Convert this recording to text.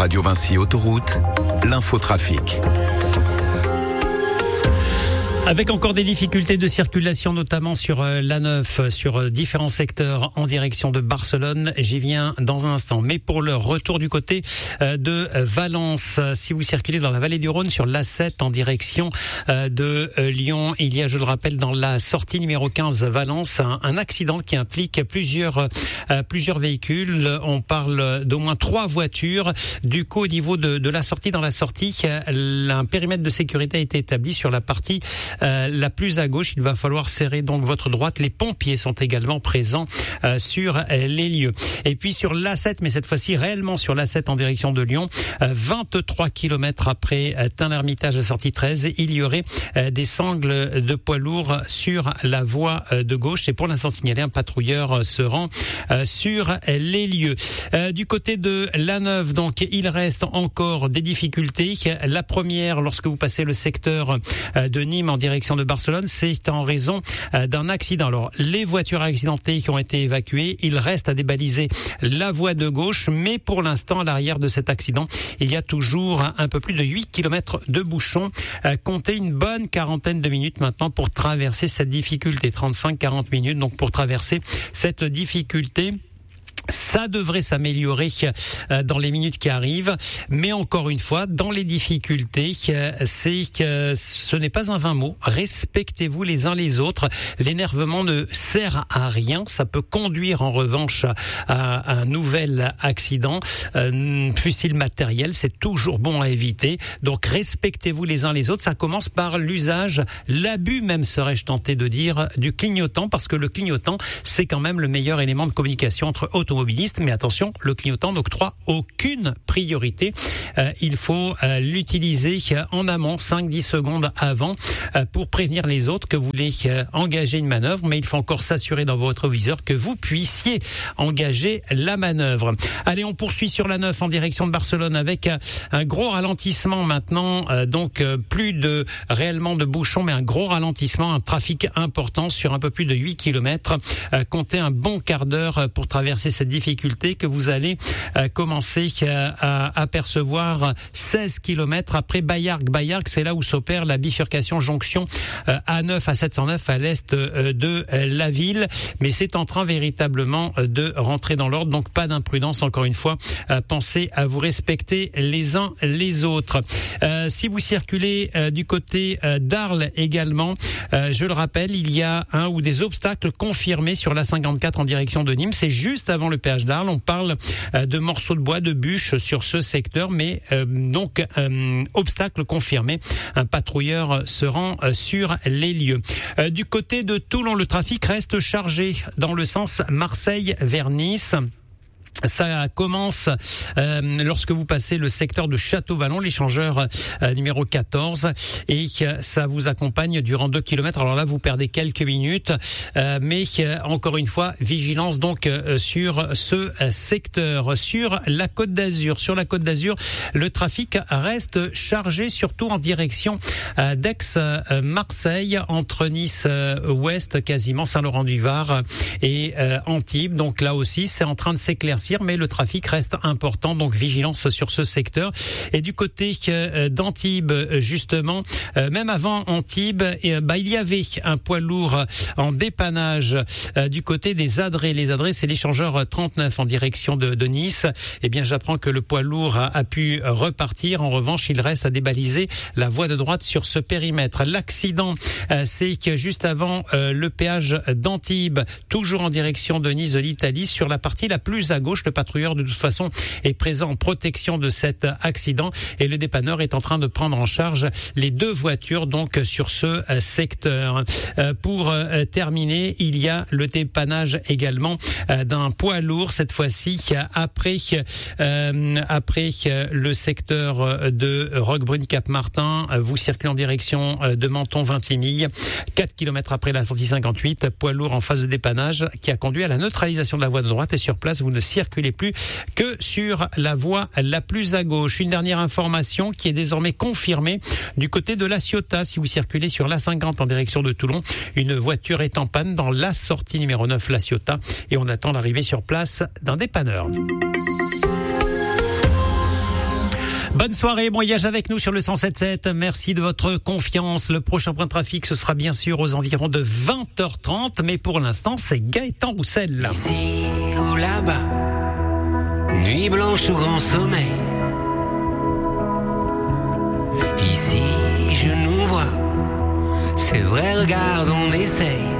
Radio Vinci Autoroute, l'infotrafic. Avec encore des difficultés de circulation, notamment sur l'A9, sur différents secteurs en direction de Barcelone. J'y viens dans un instant. Mais pour le retour du côté de Valence, si vous circulez dans la vallée du Rhône sur l'A7 en direction de Lyon, il y a, je le rappelle, dans la sortie numéro 15 Valence, un accident qui implique plusieurs véhicules. On parle d'au moins 3 voitures. Du coup, au niveau de la sortie, dans la sortie, un périmètre de sécurité a été établi sur la partie la plus à gauche. Il va falloir serrer donc votre droite. Les pompiers sont également présents sur les lieux. Et puis sur l'A7, mais cette fois-ci réellement sur l'A7 en direction de Lyon, 23 km après Tain-l'Hermitage à sortie 13, il y aurait des sangles de poids lourds sur la voie de gauche. Et pour l'instant signalé, un patrouilleur se rend sur les lieux. Du côté de l'A9, donc il reste encore des difficultés. La première, lorsque vous passez le secteur de Nîmes en direction de Barcelone, c'est en raison d'un accident. Alors, les voitures accidentées qui ont été évacuées, il reste à débaliser la voie de gauche, mais pour l'instant, à l'arrière de cet accident, il y a toujours un peu plus de 8 km de bouchons. Comptez une bonne quarantaine de minutes maintenant pour traverser cette difficulté, 35-40 minutes donc pour traverser cette difficulté. Ça devrait s'améliorer dans les minutes qui arrivent, mais encore une fois, dans les difficultés, c'est que ce n'est pas un vain mot. Respectez-vous les uns les autres. L'énervement ne sert à rien. Ça peut conduire en revanche à un nouvel accident. Fût-il matériel, c'est toujours bon à éviter. Donc respectez-vous les uns les autres. Ça commence par l'usage, l'abus même serais-je tenté de dire, du clignotant, parce que le clignotant, c'est quand même le meilleur élément de communication entre automobilistes. Mais attention, le clignotant n'octroie aucune priorité. Il faut l'utiliser en amont, 5-10 secondes avant, pour prévenir les autres que vous voulez engager une manœuvre. Mais il faut encore s'assurer dans votre viseur que vous puissiez engager la manœuvre. Allez, on poursuit sur la 9 en direction de Barcelone avec un gros ralentissement maintenant. Donc plus de réellement de bouchons, mais un gros ralentissement, un trafic important sur un peu plus de 8 km. Comptez un bon quart d'heure pour traverser cette difficulté que vous allez commencer à apercevoir 16 km après Bayargues. Bayargues, c'est là où s'opère la bifurcation jonction A9 à 709 à l'est de la ville. Mais c'est en train véritablement de rentrer dans l'ordre. Donc pas d'imprudence encore une fois. Pensez à vous respecter les uns les autres. Si vous circulez du côté d'Arles également, je le rappelle, il y a un ou des obstacles confirmés sur la 54 en direction de Nîmes. C'est juste avant le péage d'Arles. On parle de morceaux de bois, de bûches sur ce secteur, mais donc obstacle confirmé. Un patrouilleur se rend sur les lieux. Du côté de Toulon, le trafic reste chargé dans le sens Marseille vers Nice. Ça commence lorsque vous passez le secteur de Château-Vallon, l'échangeur numéro 14, et ça vous accompagne durant 2 km. Alors là, vous perdez quelques minutes, mais encore une fois, vigilance donc sur ce secteur. Sur la Côte d'Azur, le trafic reste chargé, surtout en direction d'Aix-Marseille, entre Nice-Ouest, quasiment Saint-Laurent-du-Var et Antibes. Donc là aussi, c'est en train de s'éclaircir, mais le trafic reste important, donc vigilance sur ce secteur. Et du côté d'Antibes, justement, même avant Antibes, il y avait un poids lourd en dépannage du côté des Adrets. Les Adrets, c'est l'échangeur 39 en direction de Nice. Eh bien, j'apprends que le poids lourd a pu repartir. En revanche, il reste à débaliser la voie de droite sur ce périmètre. L'accident, c'est que juste avant le péage d'Antibes, toujours en direction de Nice, de l'Italie, sur la partie la plus à gauche, le patrouilleur de toute façon est présent en protection de cet accident et le dépanneur est en train de prendre en charge les 2 voitures donc sur ce secteur. Pour terminer, il y a le dépannage également d'un poids lourd, cette fois-ci après le secteur de Roquebrune-Cap-Martin. Vous circulez en direction de Menton-Vintimille, 4 km après la sortie 58, poids lourd en phase de dépannage qui a conduit à la neutralisation de la voie de droite, et sur place vous ne circulez plus que sur la voie la plus à gauche. Une dernière information qui est désormais confirmée du côté de La Ciotat. Si vous circulez sur l'A50 en direction de Toulon, une voiture est en panne dans la sortie numéro 9 La Ciotat et on attend l'arrivée sur place d'un dépanneur. Bonne soirée, bon voyage avec nous sur le 107.7. Merci de votre confiance. Le prochain point de trafic, ce sera bien sûr aux environs de 20h30. Mais pour l'instant, c'est Gaëtan Roussel. Ici ou là-bas, nuit blanche ou grand sommeil. Ici, je nous vois. C'est vrai, regarde, on essaye.